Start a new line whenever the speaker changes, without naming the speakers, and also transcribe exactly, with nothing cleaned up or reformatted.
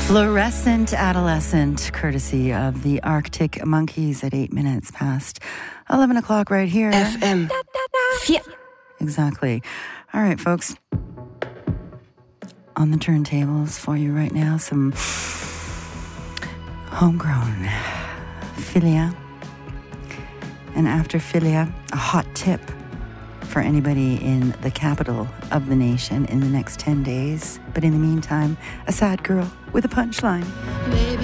Fluorescent Adolescent, courtesy of the Arctic Monkeys at eight minutes past eleven o'clock right here.
F M.
Exactly. All right, folks. On the turntables for you right now, some homegrown Filia. And after Filia, a hot tip for anybody in the capital of the nation in the next ten days. But in the meantime, a sad girl with a punchline.
Baby.